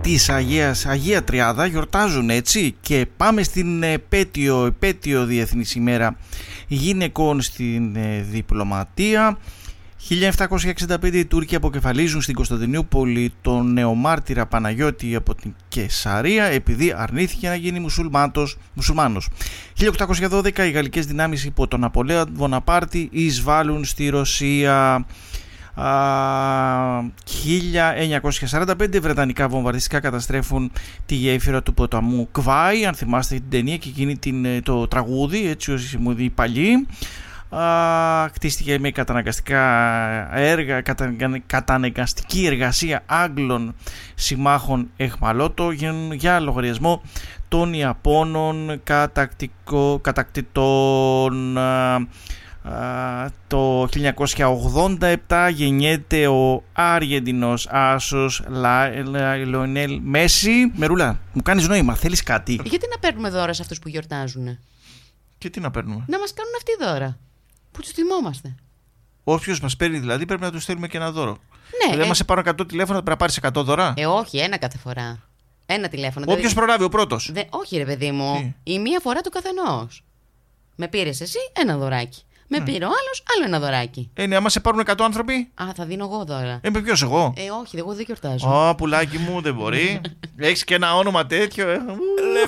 της Αγία Τριάδα γιορτάζουν, έτσι, και πάμε στην επέτειο Διεθνής ημέρα γυναικών στην διπλωματία. 1765 οι Τούρκοι αποκεφαλίζουν στην Κωνσταντινούπολη τον νεομάρτυρα Παναγιώτη από την Καισαρία επειδή αρνήθηκε να γίνει μουσουλμάνος. 1812 οι γαλλικές δυνάμεις υπό τον Ναπολέον Βοναπάρτη εισβάλλουν στη Ρωσία. 1945 βρετανικά βομβαρδιστικά καταστρέφουν τη γέφυρα του ποταμού Κβάη. Αν θυμάστε την ταινία και εκείνη το τραγούδι, έτσι όσοι μου δει παλιοί. Χτίστηκε με καταναγκαστική εργασία Άγγλων συμμάχων εχμαλώτων για λογαριασμό των Ιαπώνων κατακτητών. Το 1987 γεννιέται ο Αργεντινός άσος Λιονέλ Μέση. Μερούλα, μου κάνεις νόημα, θέλεις κάτι? Γιατί να παίρνουμε δώρα σε αυτούς που γιορτάζουν? Και τι να παίρνουμε? Να μας κάνουν αυτοί δώρα, που τους θυμόμαστε. Όποιος μας παίρνει δηλαδή πρέπει να του στέλνουμε και ένα δώρο. Ναι, δεν μας σε πάρουν 100 τηλέφωνα, πρέπει να πάρεις 100 δώρα. Όχι, ένα κάθε φορά. Ένα τηλέφωνο. Όποιος προλάβει ο πρώτος. Όχι ρε παιδί μου, η μία φορά του καθενός. Με πήρες εσύ ένα δωράκι. Με πήρε ο άλλος άλλο ένα δωράκι. Ναι, άμα σε πάρουν 100 άνθρωποι. Θα δίνω εγώ δώρα. Ποιος εγώ? Όχι, εγώ δεν γιορτάζω. Πουλάκι μου, δεν μπορεί. Έχεις και ένα όνομα τέτοιο.